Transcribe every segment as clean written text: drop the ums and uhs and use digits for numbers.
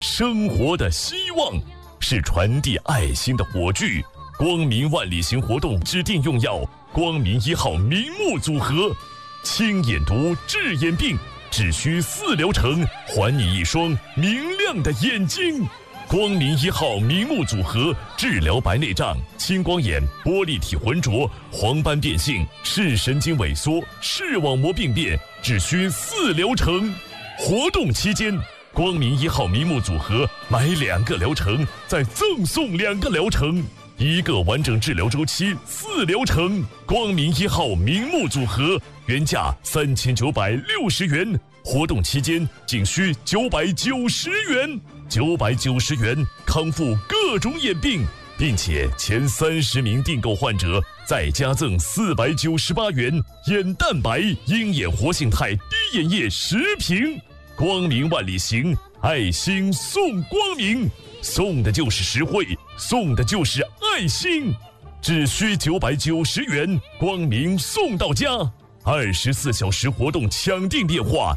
生活的希望，是传递爱心的火炬。光明万里行活动指定用药光明1号明目组合，清眼毒治眼病，只需4疗程，还你一双明亮的眼睛。光明1号明目组合，治疗白内障、青光眼、玻璃体浑浊、黄斑变性、视神经萎缩、视网膜病变，只需4疗程。活动期间，光明1号明目组合买2个疗程，再赠送2个疗程，1个完整治疗周期4疗程。光明1号明目组合原价3960元，活动期间仅需990元，990元康复各种眼病，并且前30名订购患者再加赠498元眼蛋白鹰眼活性肽滴眼液10瓶。光明万里行，爱心送光明，送的就是实惠，送的就是爱心，只需990元，光明送到家。24小时活动抢订电话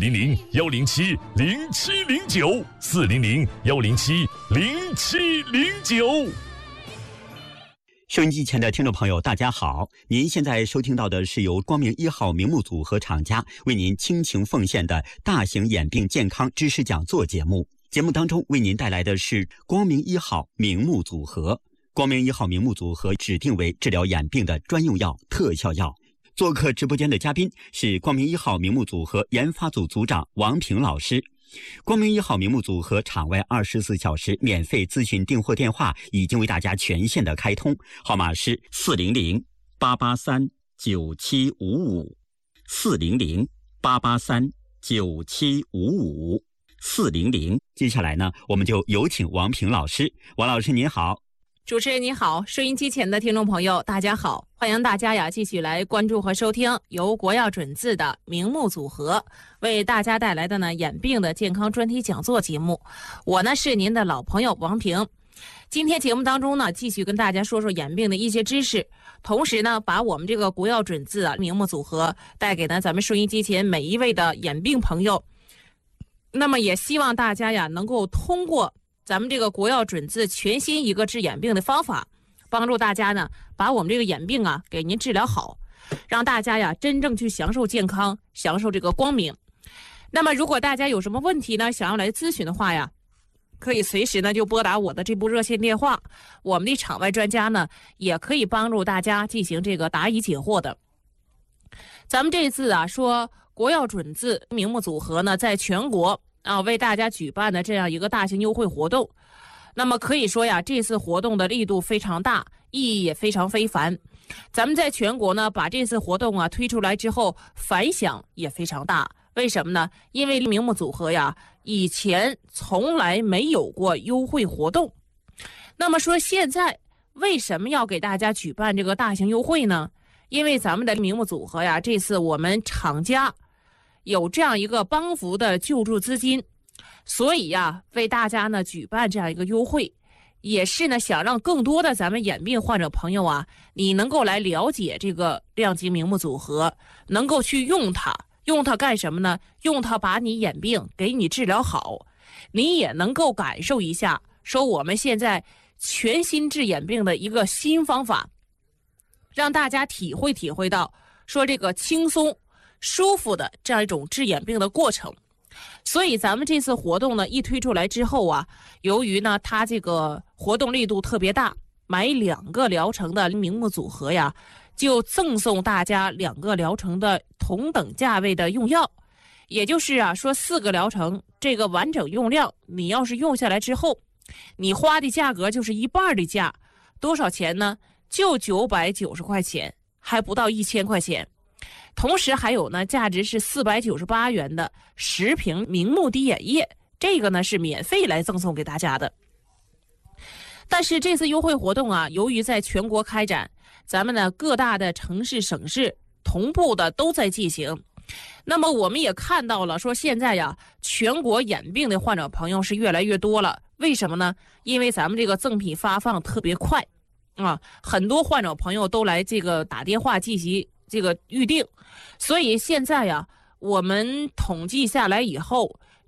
：400-107-0709 400-107-0709。 收音机前的听众朋友大家好，您现在收听到的是由光明1号明目组合厂家为您倾情奉献的大型眼病健康知识讲座节目。节目当中为您带来的是光明1号明目组合。光明1号明目组合指定为治疗眼病的专用药、特效药。做客直播间的嘉宾是光明1号明目组合研发组组长王平老师。光明1号明目组合场外24小时免费咨询订货电话已经为大家全线的开通，号码是400-883-9755 400-883-9755 400。接下来呢，我们就有请王平老师。王老师您好。 主持人你好，收音机前的听众朋友大家好，欢迎大家继续来关注和收听由国药准字的明目组合为大家带来的眼病的健康专题讲座节目。我是您的老朋友王平。今天节目当中继续跟大家说说眼病的一些知识，同时把我们这个国药准字明目组合带给咱们收音机前每一位的眼病朋友。那么也希望大家能够通过咱们这个国药准字全新一个治眼病的方法，帮助大家把我们这个眼病给您治疗好，让大家真正去享受健康，享受这个光明。那么如果大家有什么问题想要来咨询的话可以随时就拨打我的这部热线电话，我们的场外专家也可以帮助大家进行这个答疑解惑的。咱们这次说国药准字明目组合在全国为大家举办的这样一个大型优惠活动。那么可以说这次活动的力度非常大，意义也非常非凡。咱们在全国把这次活动推出来之后，反响也非常大。为什么呢？因为明目组合以前从来没有过优惠活动。那么说现在为什么要给大家举办这个大型优惠呢？因为咱们的明目组合这次我们厂家有这样一个帮扶的救助资金，所以为大家举办这样一个优惠，也是想让更多的咱们眼病患者朋友你能够来了解这个亮极明目组合，能够去用它干什么呢？用它把你眼病给你治疗好，你也能够感受一下说我们现在全新治眼病的一个新方法，让大家体会到说这个轻松舒服的这样一种治眼病的过程。所以咱们这次活动一推出来之后由于它这个活动力度特别大，买2个疗程的明目组合就赠送大家2个疗程的同等价位的用药，也就是说4个疗程这个完整用量，你要是用下来之后，你花的价格就是一半的价，多少钱呢？就990块钱，还不到1000块钱。同时还有价值是498元的10瓶明目滴眼液，这个是免费来赠送给大家的。但是这次优惠活动由于在全国开展，咱们各大的城市省市同步的都在进行。那么我们也看到了说现在全国眼病的患者朋友是越来越多了。为什么呢？因为咱们这个赠品发放特别快很多患者朋友都来这个打电话进行这个预定，所以现在我们统计下来以后，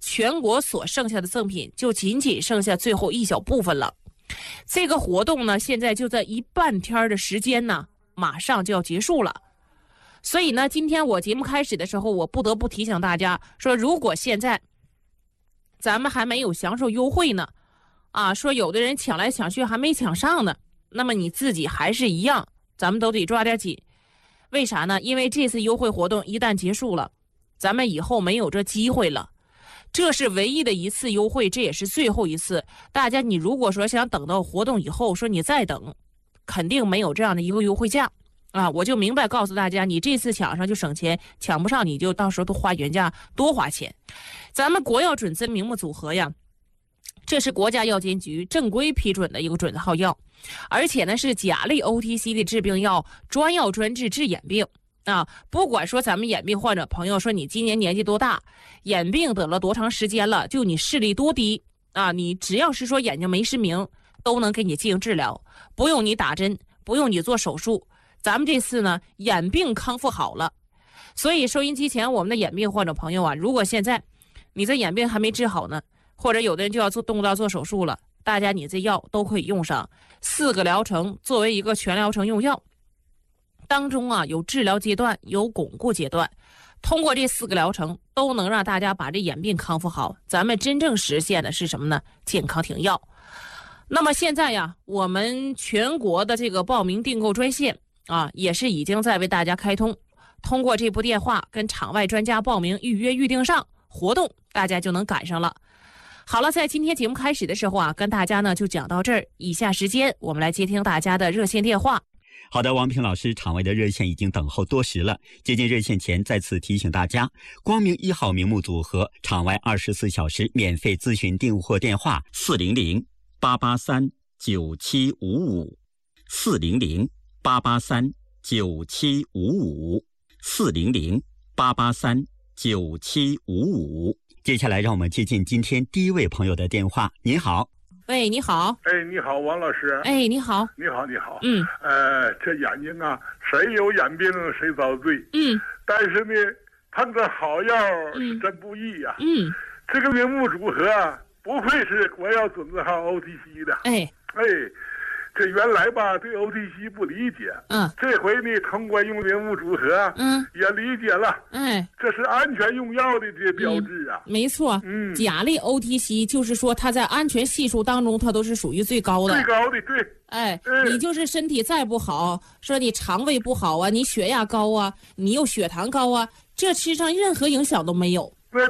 全国所剩下的赠品就仅仅剩下最后一小部分了。这个活动呢，现在就在1半天的时间呢，马上就要结束了。所以呢，今天我节目开始的时候，我不得不提醒大家说，如果现在咱们还没有享受优惠呢，说有的人抢来抢去还没抢上呢，那么你自己还是一样，咱们都得抓点紧。为啥呢？因为这次优惠活动一旦结束了，咱们以后没有这机会了。这是唯一的一次优惠，这也是最后一次。大家你如果说想等到活动以后，说你再等，肯定没有这样的一个优惠价我就明白告诉大家，你这次抢上就省钱，抢不上你就到时候都花原价多花钱。咱们国药准字明目组合呀，这是国家药监局正规批准的一个准号药，而且呢是甲类 OTC 的治病药，专药专治治眼病不管说咱们眼病患者朋友说你今年年纪多大，眼病得了多长时间了，就你视力多低你只要是说眼睛没失明，都能给你进行治疗，不用你打针，不用你做手术。咱们这次呢，眼病康复好了，所以收音机前我们的眼病患者朋友如果现在你这眼病还没治好呢，或者有的人就要动刀做手术了，大家你这药都可以用上4个疗程，作为一个全疗程用药。当中有治疗阶段，有巩固阶段，通过这4个疗程都能让大家把这眼病康复好。咱们真正实现的是什么呢？健康停药。那么现在我们全国的这个报名订购专线也是已经在为大家开通，通过这部电话跟场外专家报名预约预定上活动，大家就能赶上了。好了，在今天节目开始的时候跟大家呢就讲到这儿，以下时间我们来接听大家的热线电话。 好的，王平老师，场外的热线已经等候多时了。接近热线前，再次提醒大家，光明1号明目组合场外24小时免费咨询订货电话400-883-9755 400-883-9755 400-883-9755。接下来让我们接近今天第一位朋友的电话。您好。 喂，你好。 你好，王老师。 你好。 你好，你好。这眼睛谁有眼病谁遭罪。但是呢，碰着好药是真不易呀。这个明目组合不愧是国药准字号 OTC 的。这原来对 OTC 不理解，这回呢通过用明目组合，也理解了，这是安全用药的这标志没错，甲类 OTC 就是说它在安全系数当中它都是属于最高的， 最高的，对， 你就是身体再不好，说你肠胃不好你血压高你又血糖高这吃上任何影响都没有。 对，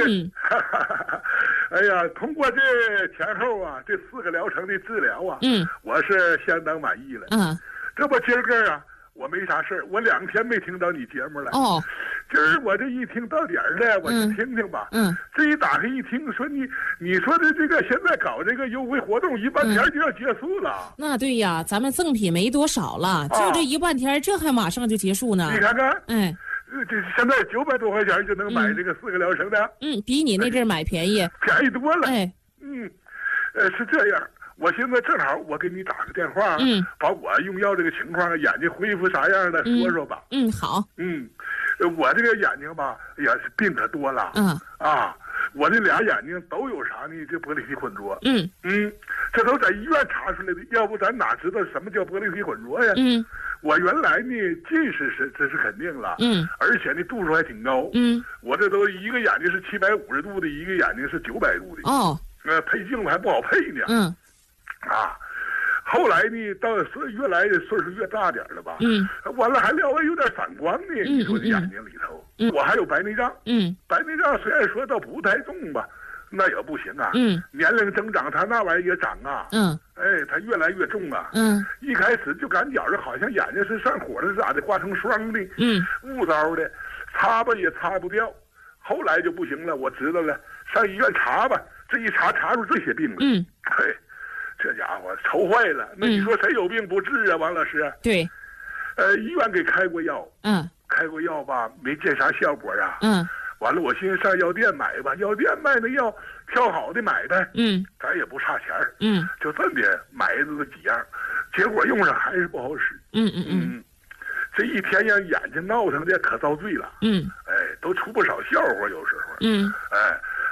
哎呀，通过这前后这4个疗程的治疗我是相当满意了。这不今儿个我没啥事儿，我2天没听到你节目了。今儿我这一听到点儿了，我就听听吧。这一打开一听，说你说的这个现在搞这个优惠活动1半天就要结束了。 那对呀，咱们赠品没多少了，就这1半天，这还马上就结束呢。 你看看，这现在900多块钱就能买这个4个疗程的， 比你那阵买便宜， 便宜多了。是这样，我现在正好我给你打个电话，把我用药这个情况，眼睛恢复啥样的说说吧。 好。 我这个眼睛也是病可多了。我这俩眼睛都有啥呢？这玻璃体混浊。这都在医院查出来的，要不咱哪知道什么叫玻璃体混浊呀？我原来呢近视这是肯定了，而且呢度数还挺高。我这都一个眼睛是750度的，一个眼睛是900度的。配镜子还不好配呢。后来呢，到越来岁数越大点了吧，完了还略微有点反光呢。你说这眼睛里头，我还有白内障。白内障虽然说倒不太重吧，那也不行年龄增长，它那玩意儿也长它越来越重一开始就感觉着好像眼睛是上火了是咋的，化成霜的，雾糟的，擦吧也擦不掉。后来就不行了，我知道了，上医院查吧，这一查出这些病了。这家伙愁坏了。那你说谁有病不治王老师？ 对。 医院给开过药，开过药吧，没见啥效果完了，我寻思上药店买吧，药店卖那药挑好的买呗，咱也不差钱就这么的买这几样，结果用上还是不好使。这一天让眼睛闹腾的可遭罪了。都出不少笑话，有时候。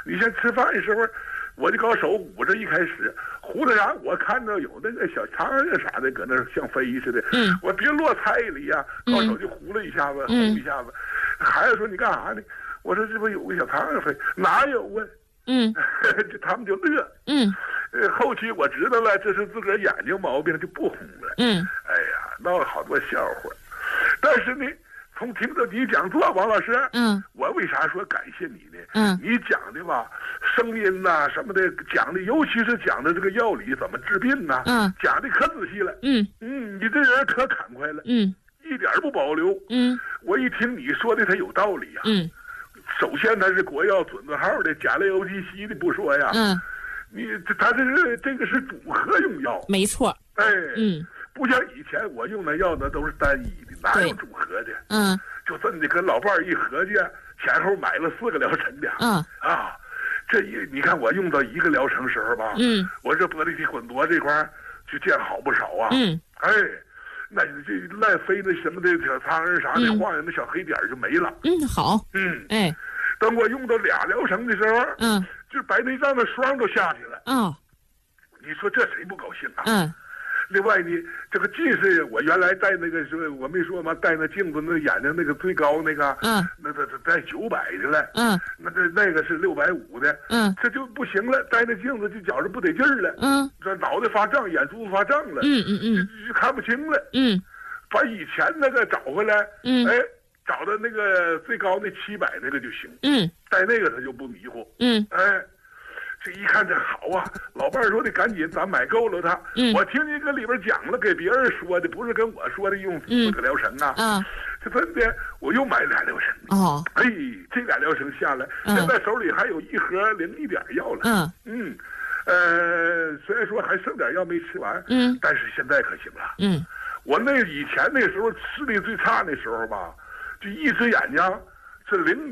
你先吃饭的时候，我就搞手捂着，一开始糊的啥，我看着有那个小苍蝇啥的搁那像飞似的，我别落菜里呀，搞手就糊了一下子，糊一下子。孩子说你干啥呢？我说这不有个小苍蝇飞，哪有啊？他们就乐。后期我知道了，这是自个儿眼睛毛病，就不哄了。哎呀，闹了好多笑话。但是呢，从听到你讲座，王老师，我为啥说感谢你呢？你讲的吧，声音呐、什么的，讲的，尤其是讲的这个药理怎么治病呐，讲的可仔细了。你这人可侃快了。一点不保留。我一听你说的，它有道理呀。首先它是国药准字号的，甲类 OTC 的不说呀。它这个是组合用药。 没错。 不像以前我用的药呢都是单一的，哪有组合的？就真的跟老伴儿一合计，前后买了4个疗程的。这你看我用到1个疗程时候吧，我这玻璃体混浊这块就见好不少啊。那这赖飞那什么的小苍蝇啥的，晃悠那小黑点就没了。 好。 等我用到2疗程的时候，就白内障的霜都下去了。你说这谁不高兴啊？另外呢，这个近视，我原来戴那个说，我没说吗？戴那镜子，那眼睛那个最高那个，那戴900的了。那个是650的。这就不行了，戴那镜子就觉着不得劲儿了。这脑袋发胀，眼珠子发胀了。就看不清了。把以前那个找回来。找到那个最高的700那个就行。戴那个他就不迷糊。这一看这好啊，老伴儿说的赶紧咱买够了它。我听你搁里边讲了，给别人说的，不是跟我说的，用4个疗程啊。这真的我又买2疗程。这2疗程下来，现在手里还有1盒01点药了。虽然说还剩点药没吃完，但是现在可行了。我那以前那时候视力最差那时候吧，就一只眼睛是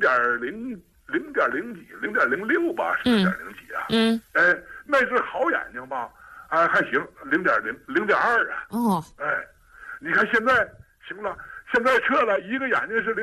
0.0几，0.06吧，是0.0几啊？那是好眼睛吧？还行，0.2啊。你看现在行了，现在撤了，一个眼睛是0。